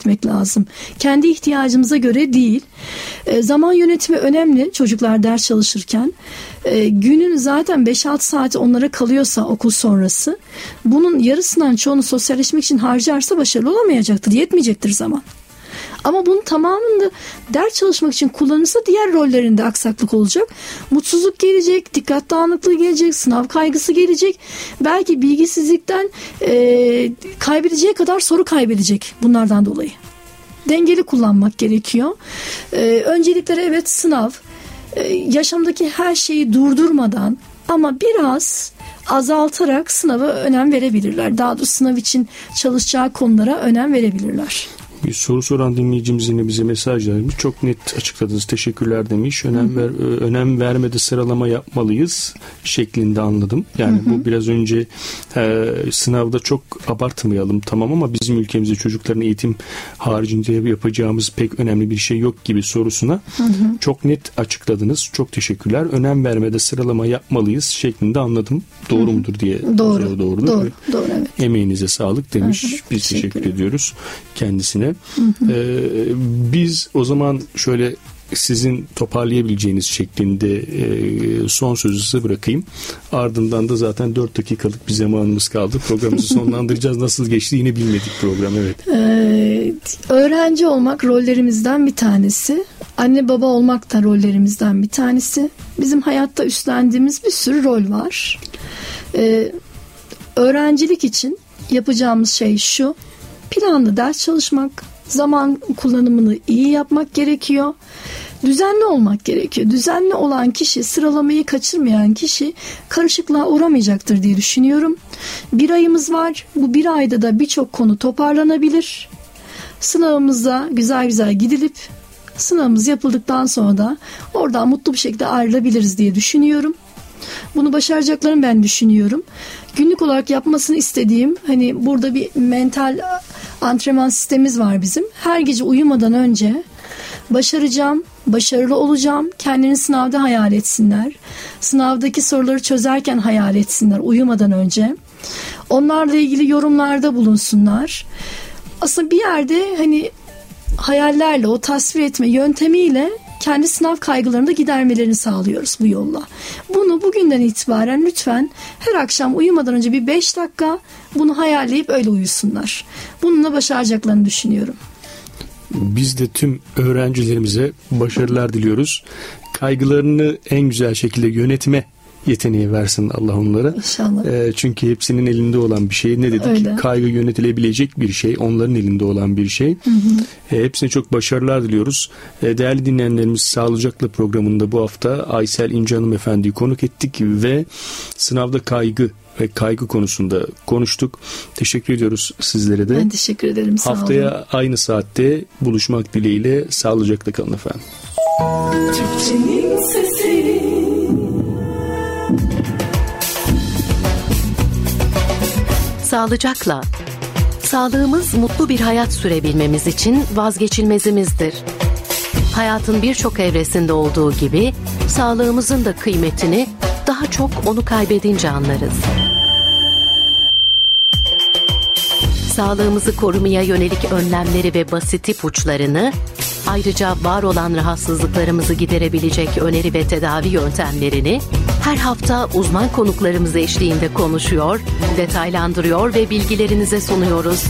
etmek lazım. Kendi ihtiyacımıza göre değil. Zaman yönetimi önemli çocuklar ders çalışırken. Günün zaten 5-6 saati onlara kalıyorsa okul sonrası, bunun yarısından çoğunu sosyalleşmek için harcarsa başarılı olamayacaktır, yetmeyecektir zaman. Ama bunun tamamını da ders çalışmak için kullanırsa diğer rollerinde aksaklık olacak. Mutsuzluk gelecek, dikkat dağınıklığı gelecek, sınav kaygısı gelecek. Belki bilgisizlikten kaybedeceği kadar soru kaybedecek bunlardan dolayı. Dengeli kullanmak gerekiyor. Öncelikleri evet sınav. Yaşamdaki her şeyi durdurmadan ama biraz azaltarak sınava önem verebilirler. Daha doğrusu sınav için çalışacağı konulara önem verebilirler. Bir soru soran dinleyicimiz yine bize mesaj vermiş. Çok net açıkladınız. Teşekkürler demiş. Önem vermede sıralama yapmalıyız şeklinde anladım. Yani bu biraz önce sınavda çok abartmayalım tamam ama bizim ülkemizde çocukların eğitim haricinde yapacağımız pek önemli bir şey yok gibi sorusuna çok net açıkladınız. Çok teşekkürler. Önem vermede sıralama yapmalıyız şeklinde anladım. Doğru mudur diye. Doğru, evet. Emeğinize sağlık demiş. Biz teşekkür ediyoruz kendisine. Biz o zaman şöyle sizin toparlayabileceğiniz şeklinde son sözü size bırakayım. Ardından da zaten 4 dakikalık bir zamanımız kaldı. Programımızı sonlandıracağız. Nasıl geçti yine bilmedik program. Evet. Öğrenci olmak rollerimizden bir tanesi. Anne baba olmak da rollerimizden bir tanesi. Bizim hayatta üstlendiğimiz bir sürü rol var. Öğrencilik için yapacağımız şey şu: planlı ders çalışmak, zaman kullanımını iyi yapmak gerekiyor. Düzenli olmak gerekiyor. Düzenli olan kişi, sıralamayı kaçırmayan kişi karışıklığa uğramayacaktır diye düşünüyorum. Bir ayımız var. Bu bir ayda da birçok konu toparlanabilir. Sınavımıza güzel güzel gidilip sınavımız yapıldıktan sonra da oradan mutlu bir şekilde ayrılabiliriz diye düşünüyorum. Bunu başaracaklarını ben düşünüyorum. Günlük olarak yapmasını istediğim, hani burada bir mental antrenman sistemimiz var bizim. Her gece uyumadan önce başaracağım, başarılı olacağım. Kendini sınavda hayal etsinler. Sınavdaki soruları çözerken hayal etsinler uyumadan önce. Onlarla ilgili yorumlarda bulunsunlar. Aslında bir yerde hani hayallerle, o tasvir etme yöntemiyle kendi sınav kaygılarını da gidermelerini sağlıyoruz bu yolla. Bunu bugünden itibaren lütfen her akşam uyumadan önce bir 5 dakika bunu hayalleyip öyle uyusunlar. Bununla başaracaklarını düşünüyorum. Biz de tüm öğrencilerimize başarılar diliyoruz. Kaygılarını en güzel şekilde yönetme yeteneği versin Allah onlara. İnşallah. Çünkü hepsinin elinde olan bir şey. Ne dedik? Öyle. Kaygı yönetilebilecek bir şey. Onların elinde olan bir şey. Hepsine çok başarılar diliyoruz. Değerli dinleyenlerimiz, Sağlıcakla programında bu hafta Aysel İnce Hanımefendi'yi konuk ettik ve sınavda kaygı ve kaygı konusunda konuştuk. Teşekkür ediyoruz sizlere de. Ben teşekkür ederim. Sağ olun. Haftaya aynı saatte buluşmak dileğiyle sağlıcakla kalın efendim. Türkçenin sesi. Sağlıcakla. Sağlığımız mutlu bir hayat sürebilmemiz için vazgeçilmezimizdir. Hayatın birçok evresinde olduğu gibi sağlığımızın da kıymetini daha çok onu kaybedince anlarız. Sağlığımızı korumaya yönelik önlemleri ve basit ipuçlarını, ayrıca var olan rahatsızlıklarımızı giderebilecek öneri ve tedavi yöntemlerini her hafta uzman konuklarımız eşliğinde konuşuyor, detaylandırıyor ve bilgilerinize sunuyoruz.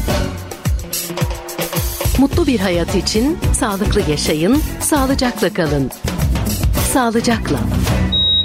Mutlu bir hayat için sağlıklı yaşayın, sağlıcakla kalın. Sağlıcakla.